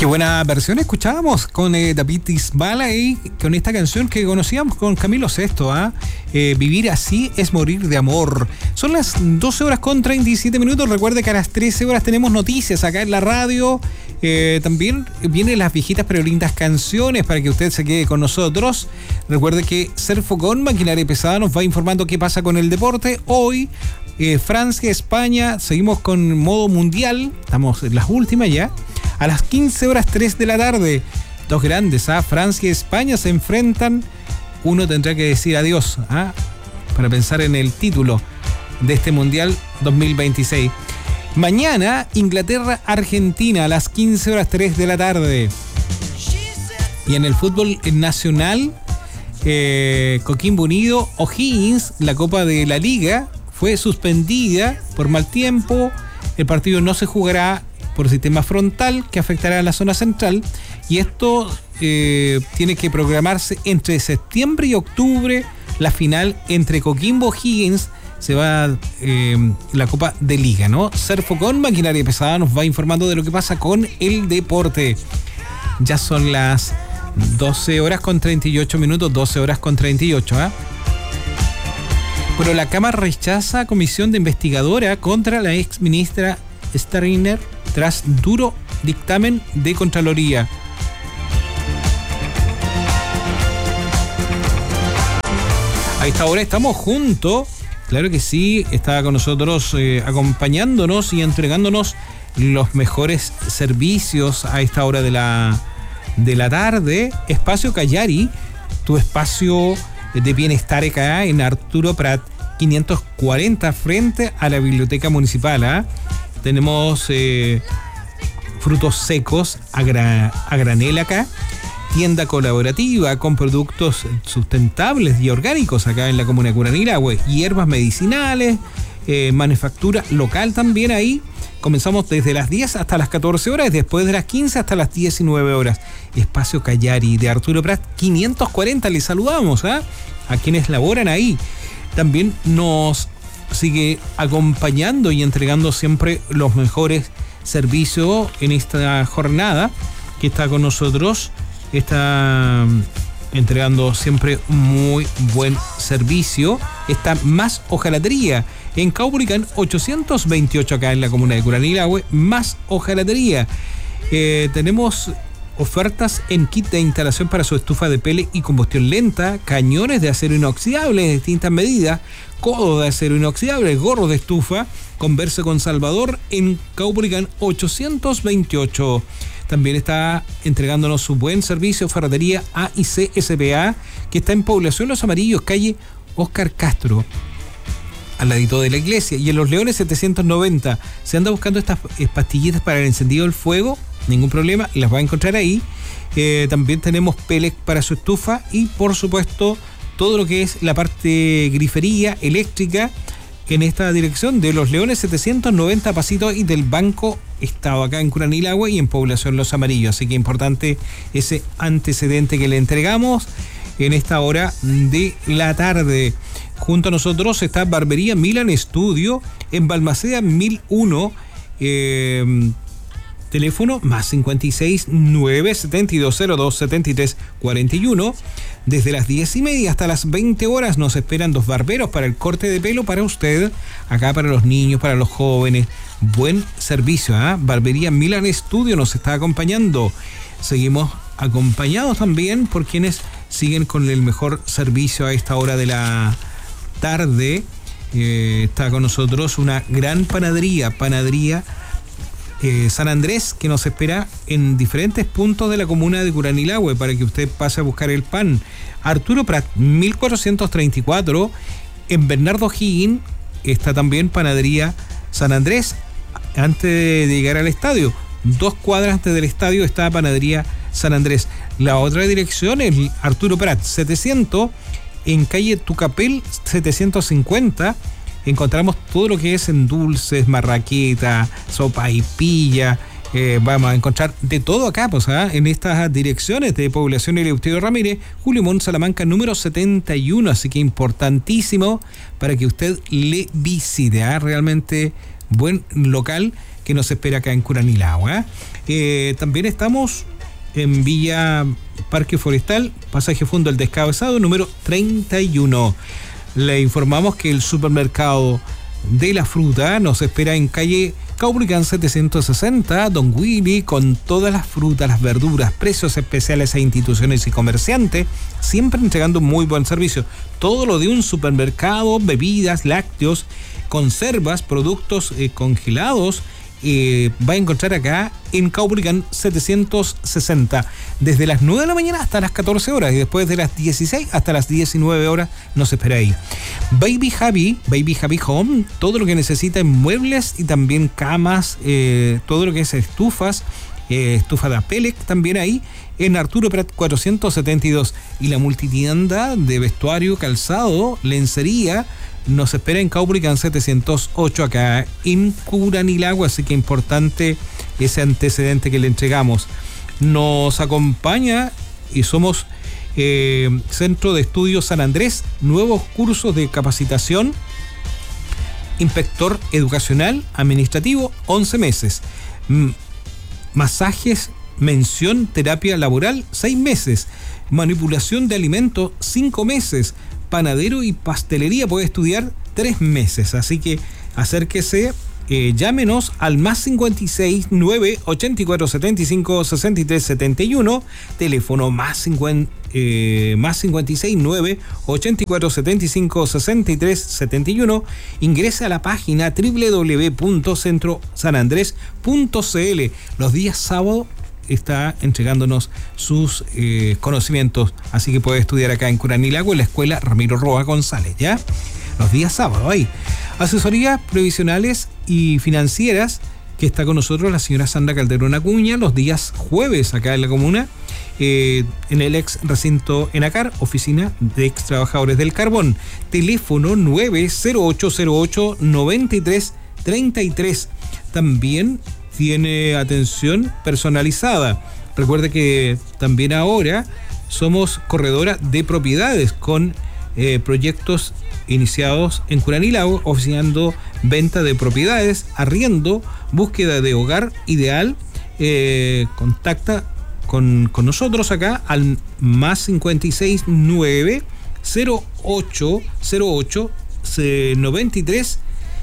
Qué buena versión escuchábamos con David Bisbal y con esta canción que conocíamos con Camilo Sesto, Vivir así es morir de amor. Son las 12 horas con 37 minutos. Recuerde que a las 13 horas tenemos noticias acá en la radio. También vienen las viejitas pero lindas canciones para que usted se quede con nosotros. Recuerde que Serfocon, maquinaria pesada, nos va informando qué pasa con el deporte. Hoy Francia, España, seguimos con modo mundial. Estamos en las últimas ya. A las 15 horas 3 de la tarde, dos grandes, Francia y España se enfrentan. Uno tendrá que decir adiós para pensar en el título de este Mundial 2026. Mañana, Inglaterra-Argentina a las 15 horas 3 de la tarde. Y en el fútbol nacional, Coquimbo Unido, O'Higgins, la Copa de la Liga, fue suspendida por mal tiempo. El partido no se jugará por sistema frontal que afectará a la zona central, y esto tiene que programarse entre septiembre y octubre. La final entre Coquimbo O'Higgins se va la Copa de Liga, ¿no? Serfocon, maquinaria pesada, nos va informando de lo que pasa con el deporte. Ya son las 12 horas con 38 minutos, 12 horas con 38, Bueno, la Cámara rechaza comisión de investigadora contra la ex ministra Stariner tras duro dictamen de Contraloría. A esta hora estamos juntos, claro que sí, está con nosotros acompañándonos y entregándonos los mejores servicios a esta hora de la tarde. Espacio Callari, tu espacio de bienestar acá en Arturo Prat 540 frente a la Biblioteca Municipal. Tenemos frutos secos a granel acá, tienda colaborativa con productos sustentables y orgánicos acá en la comuna de Curanilahue, hierbas medicinales, manufactura local también ahí. Comenzamos desde las 10 hasta las 14 horas, después de las 15 hasta las 19 horas. Espacio Callari de Arturo Prat 540, les saludamos a quienes laboran ahí. También nos sigue acompañando y entregando siempre los mejores servicios en esta jornada que está con nosotros. Está entregando siempre muy buen servicio. Está Más Hojalatería en Caupolicán 828 acá en la comuna de Curanilahue. Más Hojalatería. Tenemos ofertas en kit de instalación para su estufa de pele y combustión lenta, cañones de acero inoxidable de distintas medidas, codos de acero inoxidable, gorros de estufa. Converse con Salvador en Caupolicán 828. También está entregándonos su buen servicio ferretería A&C S.p.A. que está en Población Los Amarillos, calle Óscar Castro, al ladito de la iglesia. Y en Los Leones 790, se anda buscando estas pastillitas para el encendido del fuego, ningún problema, las va a encontrar ahí. También tenemos pellets para su estufa y por supuesto todo lo que es la parte grifería eléctrica en esta dirección de Los Leones 790 Pasitos y del Banco Estado acá en Curanilahue y en Población Los Amarillos. Así que importante ese antecedente que le entregamos en esta hora de la tarde. Junto a nosotros está Barbería Milan Studio en Balmaceda 1001, teléfono más 56 97202 73 41. Desde las 10:30 hasta las 20 horas nos esperan dos barberos para el corte de pelo para usted, acá para los niños, para los jóvenes. Buen servicio, Barbería Milan Studio nos está acompañando. Seguimos acompañados también por quienes siguen con el mejor servicio a esta hora de la tarde. Está con nosotros una gran panadería San Andrés, que nos espera en diferentes puntos de la comuna de Curanilahue para que usted pase a buscar el pan. Arturo Prat 1434 en Bernardo O'Higgins está también panadería San Andrés. Antes de llegar al estadio, 2 cuadras antes del estadio está panadería San Andrés. La otra dirección es Arturo Prat 700 en calle Tucapel 750. Encontramos todo lo que es en dulces, marraqueta, sopa y pilla. Vamos a encontrar de todo acá, en estas direcciones de Población Eleuterio Ramírez, Julio Montt, Salamanca, número 71. Así que importantísimo para que usted le visite. Realmente buen local que nos espera acá en Curanilagua. También estamos en Villa Parque Forestal, pasaje Fondo El Descabezado, número 31. Le informamos que el supermercado de la fruta nos espera en calle Caupolicán 760, Don Willy, con todas las frutas, las verduras, precios especiales a instituciones y comerciantes, siempre entregando un muy buen servicio. Todo lo de un supermercado, bebidas, lácteos, conservas, productos congelados, va a encontrar acá en Caupolicán 760, desde las 9 de la mañana hasta las 14 horas y después de las 16 hasta las 19 horas nos espera ahí. Baby Happy Home, todo lo que necesita en muebles y también camas, todo lo que es estufas, estufa de pellet también ahí en Arturo Prat 472, y la multitienda de vestuario, calzado, lencería nos espera en Caupolicán 708 acá en Curanilagua, así que importante ese antecedente que le entregamos. Nos acompaña y somos Centro de Estudios San Andrés, nuevos cursos de capacitación, inspector educacional administrativo, 11 meses, masajes, mención, terapia laboral, 6 meses, manipulación de alimentos, 5 meses, panadero y pastelería puede estudiar 3 meses, así que acérquese, llámenos al más 56 9 84 75 63 71, teléfono más 56 9 84 75 63 71, ingresa a la página www.centrosanandres.cl. Los días sábados está entregándonos sus conocimientos, así que puede estudiar acá en Curanilagua en la escuela Ramiro Roa González, ¿ya? Los días sábados ahí. Asesorías previsionales y financieras, que está con nosotros la señora Sandra Calderón Acuña, los días jueves acá en la comuna, en el ex recinto Enacar, oficina de ex trabajadores del carbón. Teléfono 90808 9333. También tiene atención personalizada. Recuerde que también ahora somos corredora de propiedades con proyectos iniciados en Curanilagua, oficiando venta de propiedades, arriendo, búsqueda de hogar ideal. Contacta con nosotros acá al más 56 9 08 93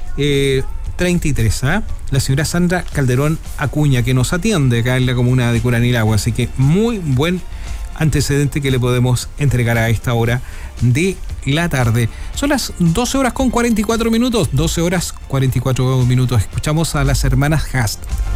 33, la señora Sandra Calderón Acuña, que nos atiende acá en la comuna de Curanilagua, así que muy buen antecedente que le podemos entregar a esta hora de la tarde. Son las 12 horas con 44 minutos, 12 horas 44 minutos. Escuchamos a las hermanas Hast.